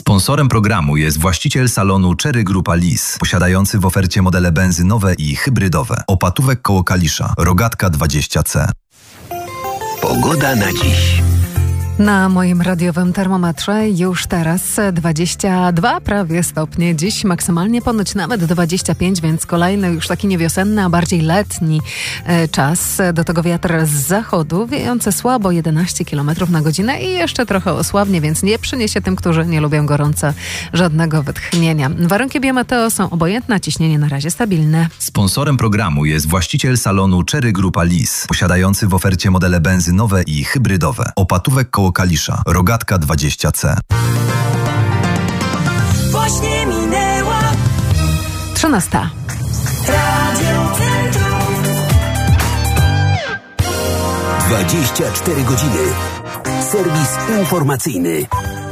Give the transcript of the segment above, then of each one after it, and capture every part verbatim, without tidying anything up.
Sponsorem programu jest właściciel salonu Cherry Grupa Lis, posiadający w ofercie modele benzynowe i hybrydowe. Opatówek koło Kalisza, Rogatka dwadzieścia C. Pogoda na dziś. Na moim radiowym termometrze już teraz dwadzieścia dwa prawie stopnie. Dziś maksymalnie ponoć nawet dwadzieścia pięć, więc kolejny już taki niewiosenny, a bardziej letni e, czas. Do tego wiatr z zachodu, wiejący słabo jedenaście kilometrów na godzinę i jeszcze trochę osłabnie, więc nie przyniesie tym, którzy nie lubią gorąca, żadnego wytchnienia. Warunki biometeo są obojętne, ciśnienie na razie stabilne. Sponsorem programu jest właściciel salonu Cherry Grupa Lis, posiadający w ofercie modele benzynowe i hybrydowe. Opatówek koło Kalisza, Rogatka dwadzieścia C. Właśnie minęła trzynasta. Radio Centrum. dwadzieścia cztery godziny. Serwis informacyjny.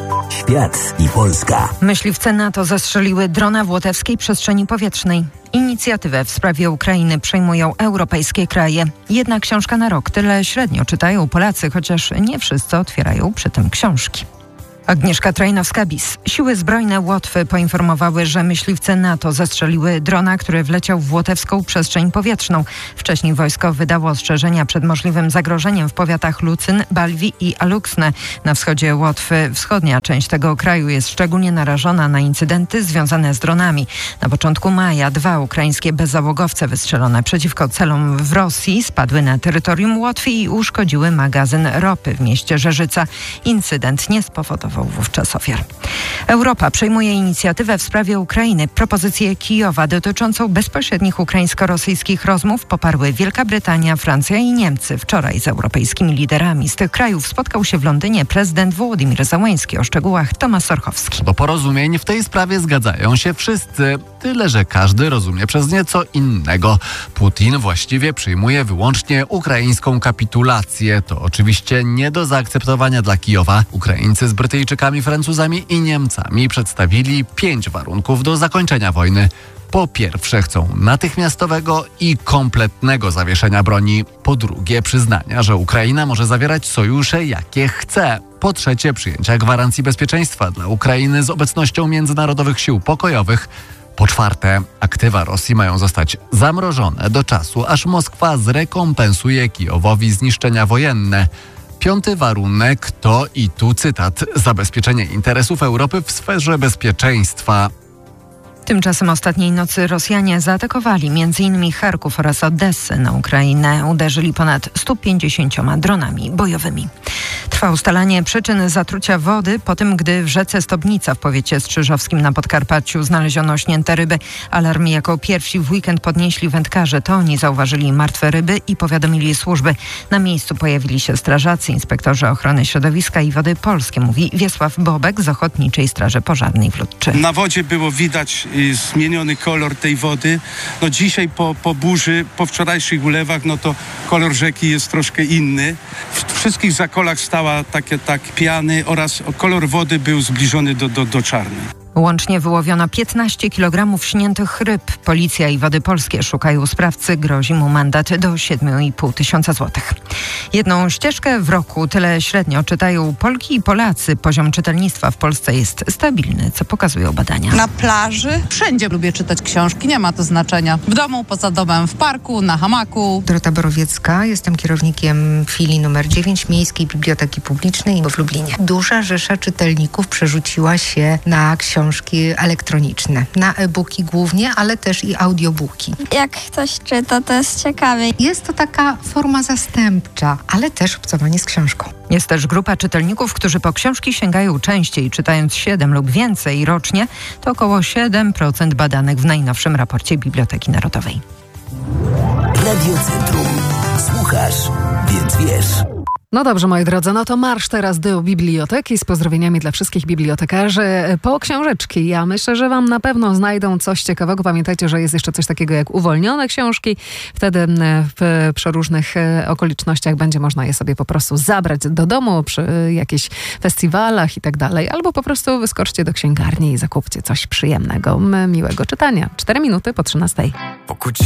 Świat i Polska. Myśliwce NATO zastrzeliły drona w łotewskiej przestrzeni powietrznej. Inicjatywę w sprawie Ukrainy przejmują europejskie kraje. Jedna książka na rok. Tyle średnio czytają Polacy, chociaż nie wszyscy otwierają przy tym książki. Agnieszka Trajnowska-Bis. Siły zbrojne Łotwy poinformowały, że myśliwce NATO zastrzeliły drona, który wleciał w łotewską przestrzeń powietrzną. Wcześniej wojsko wydało ostrzeżenia przed możliwym zagrożeniem w powiatach Lucyn, Balwi i Aluksne. Na wschodzie Łotwy wschodnia część tego kraju jest szczególnie narażona na incydenty związane z dronami. Na początku maja dwa ukraińskie bezzałogowce wystrzelone przeciwko celom w Rosji spadły na terytorium Łotwy i uszkodziły magazyn ropy w mieście Żerzyca. Incydent nie spowodował wówczas ofiar. Europa przejmuje inicjatywę w sprawie Ukrainy. Propozycję Kijowa dotyczącą bezpośrednich ukraińsko-rosyjskich rozmów poparły Wielka Brytania, Francja i Niemcy. Wczoraj z europejskimi liderami z tych krajów spotkał się w Londynie prezydent Wołodymyr Zełański. O szczegółach Tomasz Orchowski. Do porozumień w tej sprawie zgadzają się wszyscy. Tyle, że każdy rozumie przez nieco innego. Putin właściwie przyjmuje wyłącznie ukraińską kapitulację. To oczywiście nie do zaakceptowania dla Kijowa. Ukraińcy z Brytyjczykami, Francuzami i Niemcami przedstawili pięć warunków do zakończenia wojny. Po pierwsze, chcą natychmiastowego i kompletnego zawieszenia broni. Po drugie, przyznania, że Ukraina może zawierać sojusze jakie chce. Po trzecie, przyjęcia gwarancji bezpieczeństwa dla Ukrainy z obecnością międzynarodowych sił pokojowych. Po czwarte, aktywa Rosji mają zostać zamrożone do czasu, aż Moskwa zrekompensuje Kijowowi zniszczenia wojenne. Piąty warunek to, i tu cytat, zabezpieczenie interesów Europy w sferze bezpieczeństwa. Tymczasem ostatniej nocy Rosjanie zaatakowali między innymi Charków oraz Odessę. Na Ukrainę uderzyli ponad sto pięćdziesięcioma dronami bojowymi. Trwa ustalanie przyczyn zatrucia wody po tym, gdy w rzece Stobnica w powiecie strzyżowskim na Podkarpaciu znaleziono śnięte ryby. Alarm jako pierwsi w weekend podnieśli wędkarze. To oni zauważyli martwe ryby i powiadomili służby. Na miejscu pojawili się strażacy, inspektorzy ochrony środowiska i Wody Polskie, mówi Wiesław Bobek z Ochotniczej Straży Pożarnej w Ludczy. Na wodzie było widać zmieniony kolor tej wody. No dzisiaj po, po burzy, po wczorajszych ulewach, no to kolor rzeki jest troszkę inny. W wszystkich zakolach stała takie tak piany oraz kolor wody był zbliżony do, do, do czarnej. Łącznie wyłowiono piętnaście kilogramów śniętych ryb. Policja i Wody Polskie szukają sprawcy. Grozi mu mandat do siedem i pół tysiąca złotych. Jedną ścieżkę w roku, tyle średnio czytają Polki i Polacy. Poziom czytelnictwa w Polsce jest stabilny, co pokazują badania. Na plaży, wszędzie lubię czytać książki, nie ma to znaczenia. W domu, poza domem, w parku, na hamaku. Dorota Borowiecka, jestem kierownikiem filii numer dziewięć Miejskiej Biblioteki Publicznej w Lublinie. Duża rzesza czytelników przerzuciła się na książki elektroniczne, na e-booki głównie, ale też i audiobooki. Jak ktoś czyta, to jest ciekawe. Jest to taka forma zastępcza, ale też obcowanie z książką. Jest też grupa czytelników, którzy po książki sięgają częściej, czytając siedem lub więcej rocznie. To około siedem procent badanych w najnowszym raporcie Biblioteki Narodowej. Radio Centrum. Słuchasz, więc wiesz. No dobrze, moi drodzy, no to marsz teraz do biblioteki z pozdrowieniami dla wszystkich bibliotekarzy po książeczki. Ja myślę, że wam na pewno znajdą coś ciekawego. Pamiętajcie, że jest jeszcze coś takiego jak uwolnione książki. Wtedy w przeróżnych okolicznościach będzie można je sobie po prostu zabrać do domu przy jakichś festiwalach i tak dalej. Albo po prostu wyskoczcie do księgarni i zakupcie coś przyjemnego, miłego czytania. Cztery minuty po trzynastej.